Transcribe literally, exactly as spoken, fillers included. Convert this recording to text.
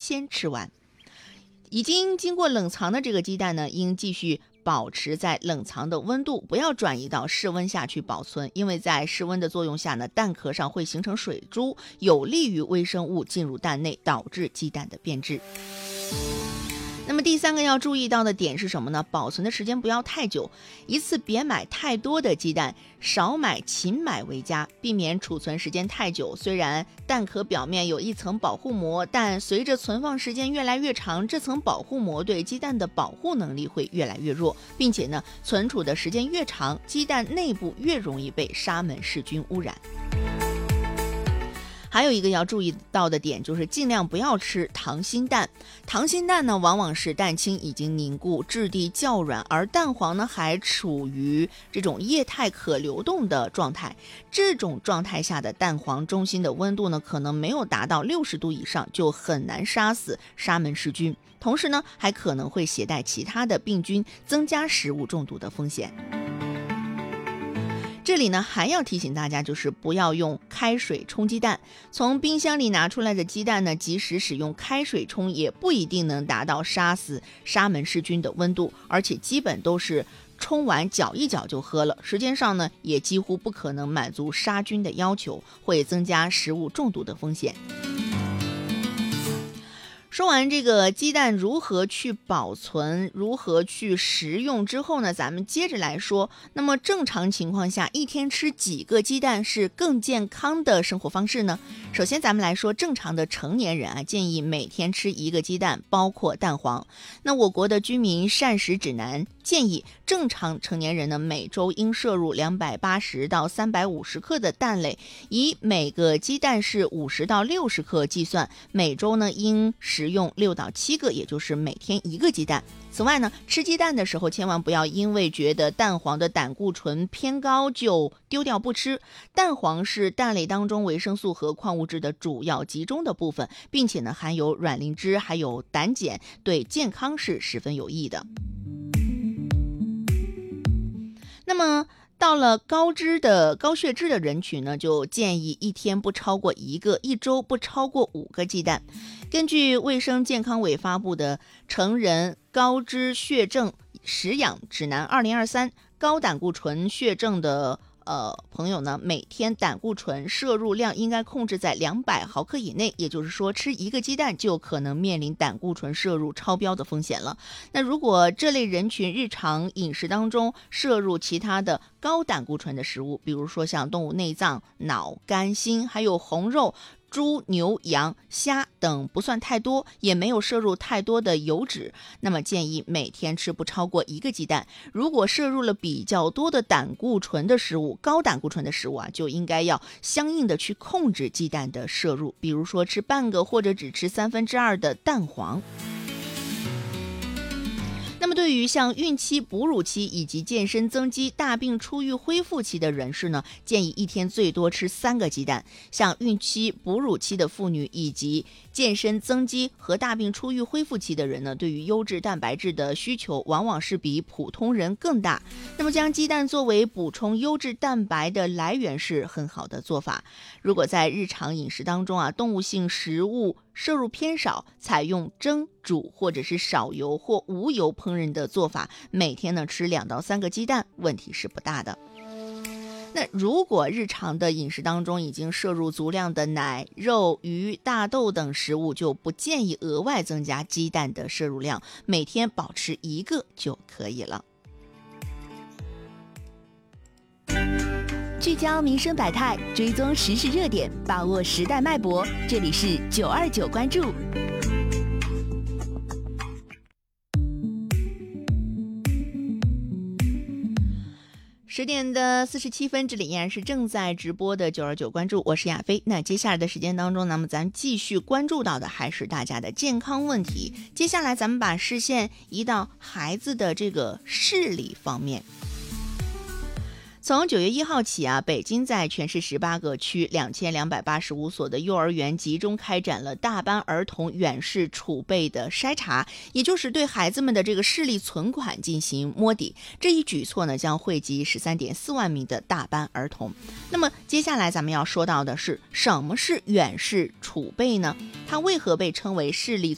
先吃完。已经经过冷藏的这个鸡蛋呢，应继续保持在冷藏的温度，不要转移到室温下去保存，因为在室温的作用下呢，蛋壳上会形成水珠，有利于微生物进入蛋内，导致鸡蛋的变质。那么第三个要注意到的点是什么呢？保存的时间不要太久，一次别买太多的鸡蛋，少买勤买为佳，避免储存时间太久。虽然蛋壳表面有一层保护膜，但随着存放时间越来越长，这层保护膜对鸡蛋的保护能力会越来越弱，并且呢，存储的时间越长，鸡蛋内部越容易被沙门氏菌污染。还有一个要注意到的点就是尽量不要吃溏心蛋。溏心蛋呢，往往是蛋清已经凝固，质地较软，而蛋黄呢还处于这种液态可流动的状态。这种状态下的蛋黄中心的温度呢，可能没有达到六十度以上，就很难杀死沙门氏菌。同时呢，还可能会携带其他的病菌，增加食物中毒的风险。这里呢还要提醒大家，就是不要用开水冲鸡蛋。从冰箱里拿出来的鸡蛋呢，即使使用开水冲，也不一定能达到杀死沙门氏菌的温度，而且基本都是冲完搅一搅就喝了，时间上呢也几乎不可能满足杀菌的要求，会增加食物中毒的风险。说完这个鸡蛋如何去保存，如何去食用之后呢，咱们接着来说，那么正常情况下一天吃几个鸡蛋是更健康的生活方式呢？首先咱们来说正常的成年人啊，建议每天吃一个鸡蛋，包括蛋黄。那我国的居民膳食指南建议，正常成年人呢每周应摄入两百八十到三百五十克的蛋类，以每个鸡蛋是五十到六十克计算，每周呢应食用六到七个，也就是每天一个鸡蛋。此外呢，吃鸡蛋的时候千万不要因为觉得蛋黄的胆固醇偏高就丢掉不吃。蛋黄是蛋类当中维生素和矿物质的主要集中的部分，并且呢含有卵磷脂还有胆碱，对健康是十分有益的。那么到了高脂的高血脂的人群呢，就建议一天不超过一个，一周不超过五个鸡蛋。根据卫生健康委发布的《成人高脂血症食养指南二零二三》，高胆固醇血症的呃朋友呢，每天胆固醇摄入量应该控制在两百毫克以内，也就是说吃一个鸡蛋就可能面临胆固醇摄入超标的风险了。那如果这类人群日常饮食当中摄入其他的高胆固醇的食物，比如说像动物内脏、脑、肝、心，还有红肉、猪、牛、羊、虾等不算太多，也没有摄入太多的油脂，那么建议每天吃不超过一个鸡蛋。如果摄入了比较多的胆固醇的食物，高胆固醇的食物啊，就应该要相应的去控制鸡蛋的摄入，比如说吃半个或者只吃三分之二的蛋黄。那么对于像孕期、哺乳期以及健身增肌、大病初愈恢复期的人士呢，建议一天最多吃三个鸡蛋。像孕期、哺乳期的妇女以及健身增肌和大病初愈恢复期的人呢，对于优质蛋白质的需求往往是比普通人更大。那么将鸡蛋作为补充优质蛋白的来源是很好的做法。如果在日常饮食当中啊，动物性食物摄入偏少，采用蒸、煮或者是少油或无油烹饪的做法，每天呢吃两到三个鸡蛋，问题是不大的。那如果日常的饮食当中已经摄入足量的奶、肉、鱼、大豆等食物，就不建议额外增加鸡蛋的摄入量，每天保持一个就可以了。 聚焦民生百态，追踪时事热点，把握时代脉搏。这里是九二九关注。 十点的四十七分，这里依然是正在直播的九二九关注，我是亚飞。那接下来的时间当中，那么咱继续关注到的还是大家的健康问题。接下来咱们把视线移到孩子的这个视力方面。从九月一号起啊，北京在全市十八个区两千两百八十五所的幼儿园集中开展了大班儿童远视储备的筛查，也就是对孩子们的这个视力存款进行摸底。这一举措呢，将惠及十三点四万名的大班儿童。那么接下来咱们要说到的是，什么是远视储备呢？它为何被称为视力